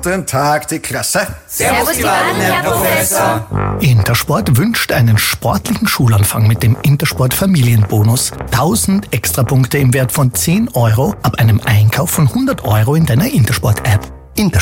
Guten Tag, die Klasse. Servus, die Wahlen, Herr Professor. Intersport wünscht einen sportlichen Schulanfang mit dem Intersport Familienbonus. 1000 Extrapunkte im Wert von 10 € ab einem Einkauf von 100 € in deiner Intersport-App. Intersport.